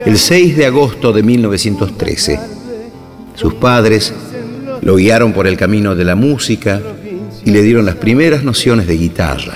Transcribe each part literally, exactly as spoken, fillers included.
El seis de agosto de mil novecientos trece, sus padres lo guiaron por el camino de la música y le dieron las primeras nociones de guitarra.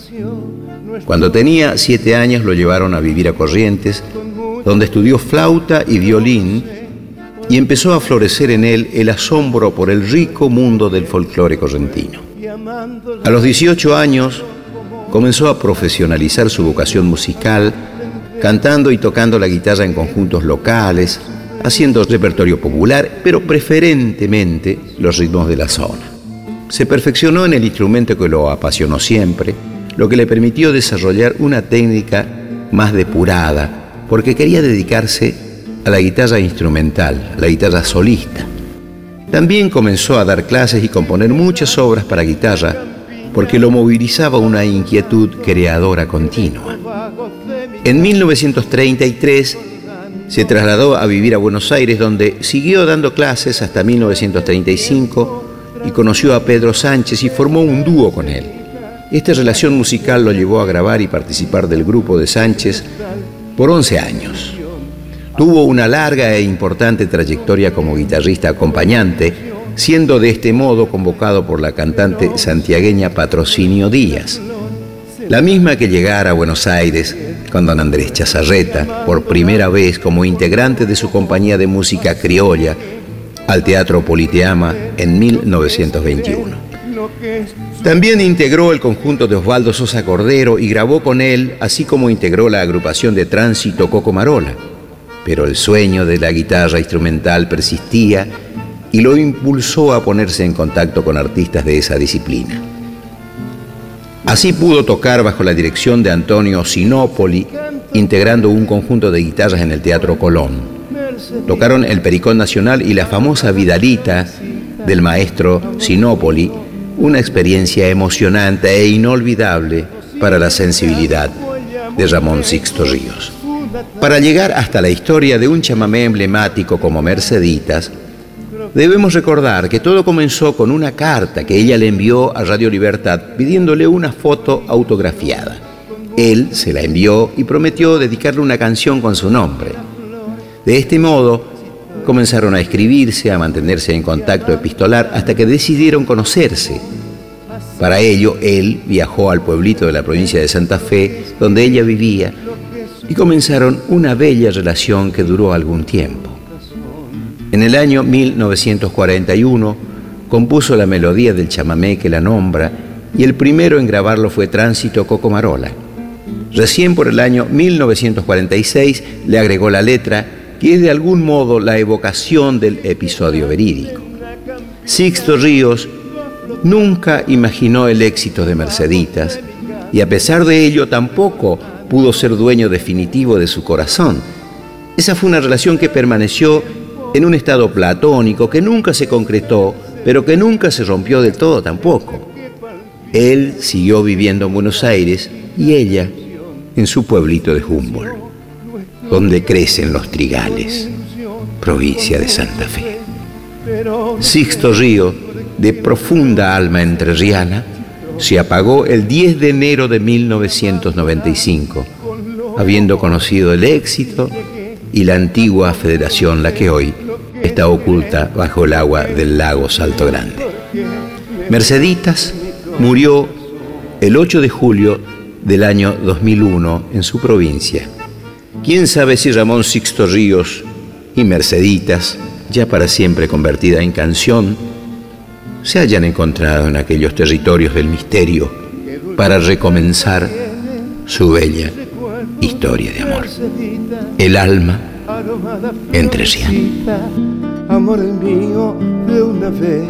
Cuando tenía siete años lo llevaron a vivir a Corrientes, donde estudió flauta y violín y empezó a florecer en él el asombro por el rico mundo del folclore correntino. A los dieciocho años comenzó a profesionalizar su vocación musical, cantando y tocando la guitarra en conjuntos locales, haciendo repertorio popular, pero preferentemente los ritmos de la zona. Se perfeccionó en el instrumento que lo apasionó siempre, lo que le permitió desarrollar una técnica más depurada, porque quería dedicarse a la guitarra instrumental, a la guitarra solista. También comenzó a dar clases y componer muchas obras para guitarra, porque lo movilizaba una inquietud creadora continua. En mil novecientos treinta y tres se trasladó a vivir a Buenos Aires, donde siguió dando clases hasta mil novecientos treinta y cinco y conoció a Pedro Sánchez y formó un dúo con él. Esta relación musical lo llevó a grabar y participar del grupo de Sánchez por once años. Tuvo una larga e importante trayectoria como guitarrista acompañante, siendo de este modo convocado por la cantante santiagueña Patrocinio Díaz, la misma que llegara a Buenos Aires con don Andrés Chazarreta por primera vez como integrante de su compañía de música criolla al Teatro Politeama en mil novecientos veintiuno. También integró el conjunto de Osvaldo Sosa Cordero y grabó con él, así como integró la agrupación de Tránsito Coco Marola. Pero el sueño de la guitarra instrumental persistía y lo impulsó a ponerse en contacto con artistas de esa disciplina. Así pudo tocar bajo la dirección de Antonio Sinopoli, integrando un conjunto de guitarras en el Teatro Colón. Tocaron el Pericón Nacional y la famosa Vidalita del maestro Sinopoli, una experiencia emocionante e inolvidable para la sensibilidad de Ramón Sixto Ríos. Para llegar hasta la historia de un chamamé emblemático como Merceditas, debemos recordar que todo comenzó con una carta que ella le envió a Radio Libertad pidiéndole una foto autografiada. Él se la envió y prometió dedicarle una canción con su nombre. De este modo, comenzaron a escribirse, a mantenerse en contacto epistolar hasta que decidieron conocerse. Para ello, él viajó al pueblito de la provincia de Santa Fe, donde ella vivía, y comenzaron una bella relación que duró algún tiempo. En el año mil novecientos cuarenta y uno compuso la melodía del chamamé que la nombra y el primero en grabarlo fue Tránsito Coco Marola. Recién por el año mil novecientos cuarenta y seis le agregó la letra, que es de algún modo la evocación del episodio verídico. Sixto Ríos nunca imaginó el éxito de Merceditas y a pesar de ello tampoco pudo ser dueño definitivo de su corazón. Esa fue una relación que permaneció en un estado platónico que nunca se concretó, pero que nunca se rompió del todo tampoco. Él siguió viviendo en Buenos Aires y ella en su pueblito de Humboldt, donde crecen los trigales, provincia de Santa Fe. Sixto Ríos, de profunda alma entrerriana, se apagó el diez de enero de mil novecientos noventa y cinco, habiendo conocido el éxito y la antigua federación, la que hoy está oculta bajo el agua del lago Salto Grande. Merceditas murió el ocho de julio del año dos mil uno en su provincia. Quién sabe si Ramón Sixto Ríos y Merceditas, ya para siempre convertida en canción, se hayan encontrado en aquellos territorios del misterio para recomenzar su bella historia de amor. El alma entrerriana. Amor mío, de una vez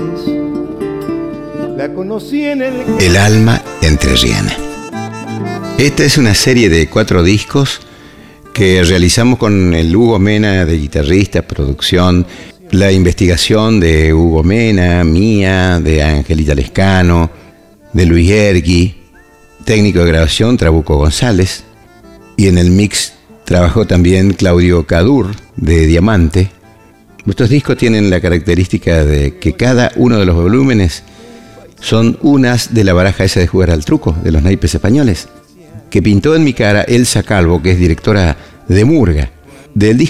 la conocí en el... El alma entrerriana. Esta es una serie de cuatro discos que realizamos con el Hugo Mena de guitarrista, producción, la investigación de Hugo Mena, mía, de Angelita Lescano, de Luis Ergui, técnico de grabación Trabuco González, y en el mix trabajó también Claudio Cadur de Diamante. Nuestros discos tienen la característica de que cada uno de los volúmenes son unas de la baraja esa de jugar al truco de los naipes españoles, que pintó en mi cara Elsa Calvo, que es directora de Murga. del